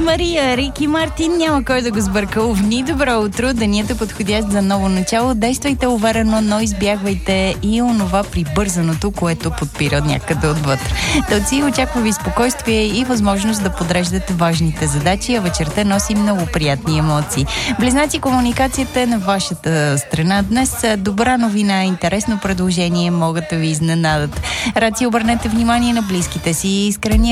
Мария, Рики Мартин, няма кой да го сбърка. Овни, добро утро, денят е подходящ за ново начало. Действайте уверено, но избягвайте и онова прибързаното, което подпира някъде отвътре. Телци, очаква ви спокойствие и възможност да подреждате важните задачи, а вечерта носи много приятни емоции. Близнаци, комуникацията е на вашата страна. Днес добра новина, интересно предложение могат да ви изненадат. Раци, обърнете внимание на близките си, искрени